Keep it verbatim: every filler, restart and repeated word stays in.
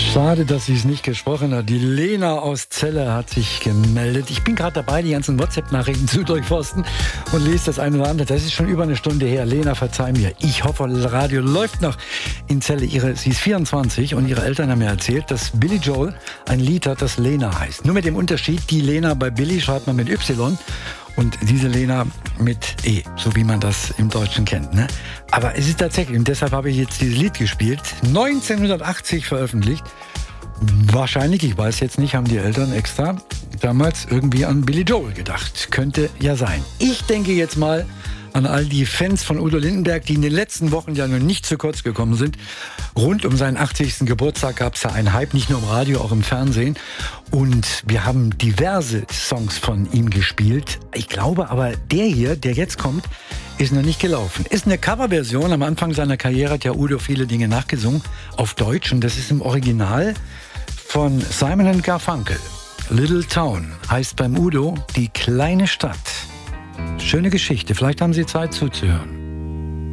Schade, dass sie es nicht gesprochen hat. Die Lena aus Celle hat sich gemeldet. Ich bin gerade dabei, die ganzen WhatsApp-Nachrichten zu durchforsten und lese das eine oder andere. Das ist schon über eine Stunde her. Lena, verzeih mir. Ich hoffe, das Radio läuft noch in Celle. Ihre, sie ist vierundzwanzig und ihre Eltern haben mir erzählt, dass Billy Joel ein Lied hat, das Lena heißt. Nur mit dem Unterschied, die Lena bei Billy schreibt man mit Y und diese Lena mit E, so wie man das im Deutschen kennt. Ne? Aber es ist tatsächlich, und deshalb habe ich jetzt dieses Lied gespielt, neunzehnhundertachtzig veröffentlicht. Wahrscheinlich, ich weiß jetzt nicht, haben die Eltern extra damals irgendwie an Billy Joel gedacht. Könnte ja sein. Ich denke jetzt mal an all die Fans von Udo Lindenberg, die in den letzten Wochen ja noch nicht zu kurz gekommen sind. Rund um seinen achtzigsten Geburtstag gab es ja einen Hype, nicht nur im Radio, auch im Fernsehen. Und wir haben diverse Songs von ihm gespielt. Ich glaube aber, der hier, der jetzt kommt, ist noch nicht gelaufen. Ist eine Coverversion. Am Anfang seiner Karriere hat ja Udo viele Dinge nachgesungen auf Deutsch. Und das ist im Original von Simon and Garfunkel. Little Town heißt beim Udo die kleine Stadt. Schöne Geschichte. Vielleicht haben Sie Zeit zuzuhören.